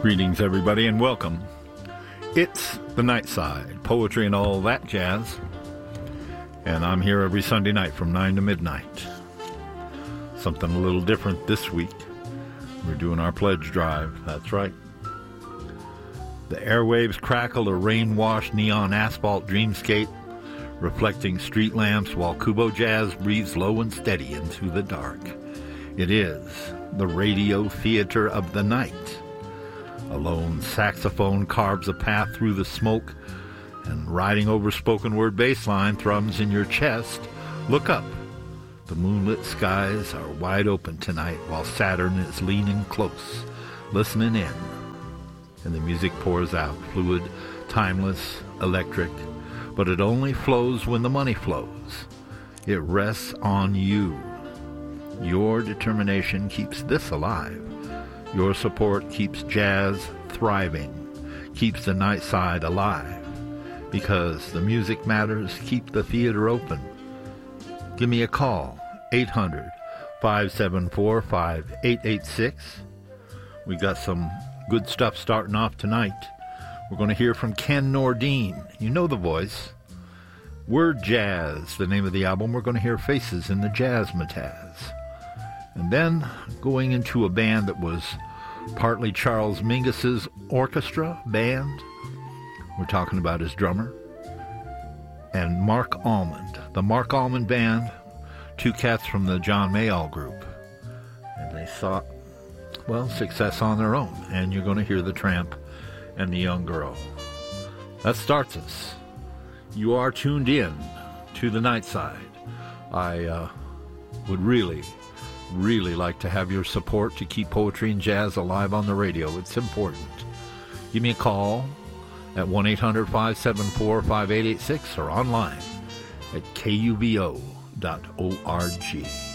Greetings, everybody, and welcome. It's The Nightside, poetry and all that jazz. And I'm here every Sunday night from 9 to midnight. Something a little different this week. We're doing our pledge drive. That's right. The airwaves crackle a rain-washed neon asphalt dreamscape, reflecting street lamps while Kubo Jazz breathes low and steady into the dark. It is the radio theater of the night. A lone saxophone carves a path through the smoke, and riding over spoken word bass line thrums in your chest. Look up. The moonlit skies are wide open tonight while Saturn is leaning close, listening in. And the music pours out, fluid, timeless, electric, but it only flows when the money flows. It rests on you. Your determination keeps this alive. Your support keeps jazz thriving, keeps the night side alive. Because the music matters, keep the theater open. Give me a call, 800-574-5886. We got some good stuff starting off tonight. We're going to hear from Ken Nordine. You know the voice. Word Jazz, the name of the album. We're going to hear Faces in the Jazzmatazz. And then going into a band that was partly Charles Mingus's orchestra band. We're talking about his drummer. And Mark Almond. The Mark Almond Band, two cats from the John Mayall group. And they sought, well, success on their own. And you're going to hear The Tramp and The Young Girl. That starts us. You are tuned in to the night side. I would really like to have your support to keep poetry and jazz alive on the radio. It's important. Give me a call at 1-800-574-5886 or online at kubo.org.